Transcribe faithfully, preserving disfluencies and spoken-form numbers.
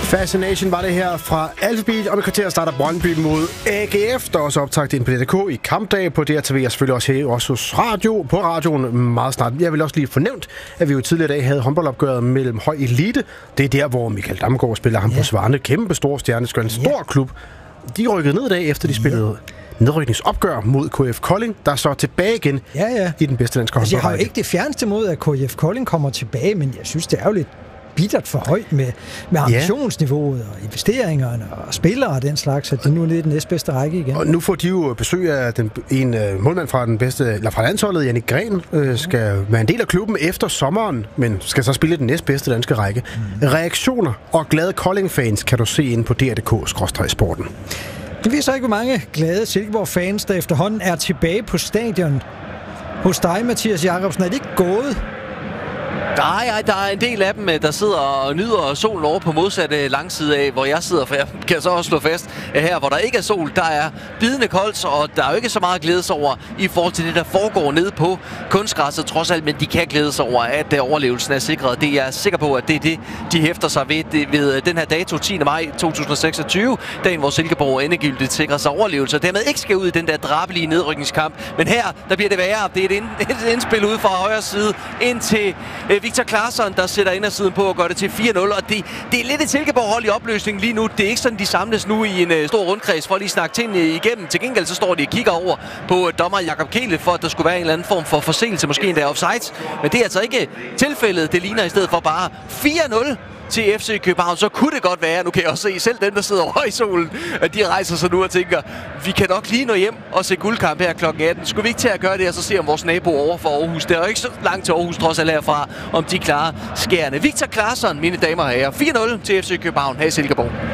Fascination var det her fra Alphabet, og med kvarter starter Brøndby mod A G F, der også optaget ind på D R K i kampdag på D R T V, og selvfølgelig også her også hos radio, på radioen meget snart. Jeg vil også lige fornævnt, at vi jo tidligere i dag havde håndboldopgøret mellem høj elite. Det er der, hvor Michael Damgaard spiller ham ja. på Svarne. Kæmpe store stjerne, skal en stor ja. klub. De rykkede ned i dag, efter de spillede ja. nedrykningsopgør mod K F Kolding, der så tilbage igen ja, ja. i den bedste danske altså, håndboldrække. Jeg har jo ikke det fjerneste mod, at K F Kolding kommer tilbage, men jeg synes, det er jo lidt bittert for højt med, med ambitionsniveauet og investeringerne og spillere og den slags, at det nu er den næstbedste række igen. Og nu får de jo besøg af den, en uh, målmand fra den bedste, eller fra landsholdet, Jannik Gren, uh, skal være en del af klubben efter sommeren, men skal så spille den næstbedste danske række. Mm. Reaktioner og glade Kolding-fans kan du se inde på D R K skråstreg sporten. Det viser ikke, hvor mange glade Silkeborg-fans, der efterhånden er tilbage på stadion. Hos dig, Mathias Jacobsen, er det ikke gået? Nej, nej, der er en del af dem, der sidder og nyder solen over på modsatte langside af, hvor jeg sidder, for jeg kan så også slå fast, at her, hvor der ikke er sol, der er bidende koldt, og der er jo ikke så meget glædes over i forhold til det, der foregår nede på kunstgræsset, trods alt, men de kan glædes over, at overlevelsen er sikret. Det er jeg sikker på, at det er det, de hæfter sig ved, det, ved den her dato, tiende maj to tusind og seksogtyve, dagen, hvor Silkeborg endegyldigt sikrer sig overlevelse, og dermed ikke skal ud i den der drabelige nedrykningskamp. Men her, der bliver det værre. Det er et, ind, et indspil ud fra højre side ind til øh, Victor Claesson, der sætter indersiden på og gør det til fire nul, og det, det er lidt et Silkeborg-hold i opløsning lige nu. Det er ikke sådan, de samles nu i en uh, stor rundkreds for at lige snakke tingene igennem. Til gengæld så står de og kigger over på uh, dommer Jakob Kele for, at der skulle være en eller anden form for forseelse, måske endda offside. Men det er altså ikke tilfældet. Det ligner i stedet for bare fire nul til F C København. Så kunne det godt være, nu kan jeg også se selv dem, der sidder over i solen, at de rejser sig nu og tænker, vi kan nok lige nå hjem og se guldkamp her klokken atten. Skulle vi ikke til at gøre det, og så se om vores nabo over for Aarhus. Det er jo ikke så langt til Aarhus, trods alt herfra, om de klarer skærene. Victor Claesson, mine damer og herrer. fire nul til F C København her i Silkeborg.